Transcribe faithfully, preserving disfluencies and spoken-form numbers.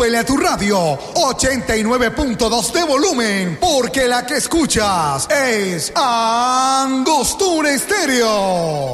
súbele a tu radio ochenta y nueve punto dos de volumen, porque la que escuchas es Angostura Estéreo.